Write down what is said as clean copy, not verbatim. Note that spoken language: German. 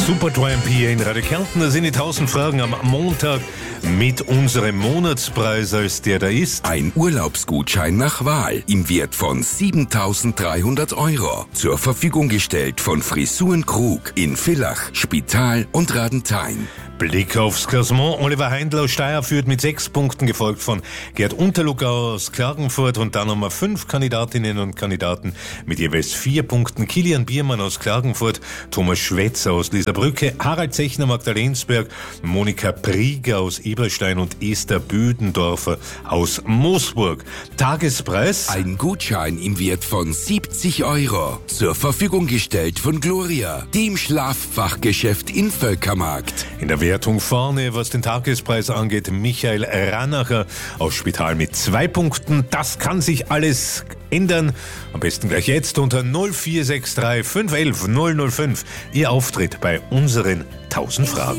Supertramp hier in Radio Kärnten. Da sind die 1000 Fragen am Montag mit unserem Monatspreis, als der da ist. Ein Urlaubsgutschein nach Wahl im Wert von 7.300 € zur Verfügung gestellt von Frisuren Krug in Villach, Spital und Radenthein. Blick aufs Klassement. Oliver Heindl aus Steyr führt mit 6 Punkten, gefolgt von Gerd Unterluckau aus Klagenfurt, und dann haben wir 5 Kandidatinnen und Kandidaten mit jeweils 4 Punkten. Kilian Biermann aus Klagenfurt, Thomas Schwetzer aus Lieserbrücke, Harald Zechner Magdalensberg, Monika Prieger aus Eberstein und Esther Büdendorfer aus Moosburg. Tagespreis: ein Gutschein im Wert von 70 € zur Verfügung gestellt von Gloria, dem Schlaffachgeschäft in Völkermarkt. In der Wertung vorne, was den Tagespreis angeht, Michael Ranacher aus Spital mit 2 Punkten. Das kann sich alles ändern. Am besten gleich jetzt unter 0463 511 005. Ihr Auftritt bei unseren 1000 Fragen.